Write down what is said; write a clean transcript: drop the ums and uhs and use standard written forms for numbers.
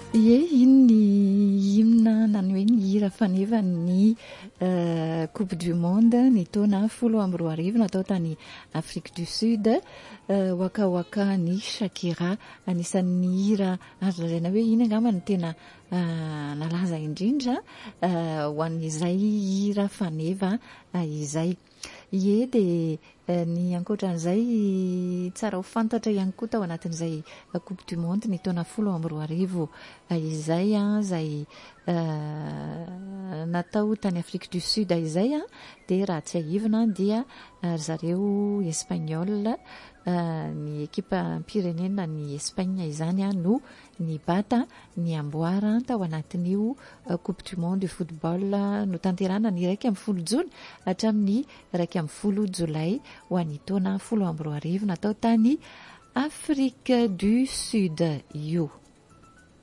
Ie, iny ny himna nany hoe ny hira faneva ny Coupe du Monde ny taona 14 natao tany Afrique du Sud. Waka Waka ny Shakira, anisan'ny hira azo lazaina hoe iny angamba ny tena nalaza indrindra ho an'izay hira faneva izay. Ie, dia ny ankoatran'izay tsara ho fantatra ihany koa tao anatin'izay Coupe du Monde ny taona 14 izay izay natao tany Afrique du Sud izay dia raha tsy ahivina dia zareo Espagnol, ny ekipa pirenena ny Espagne izany no nibata ny amboara tao anatin'io Coupe du Monde de football notanterana ny 1 Jona hatramin'ny 1 Jolay ho an'ny taona 14 natao tany Afrique du Sud io.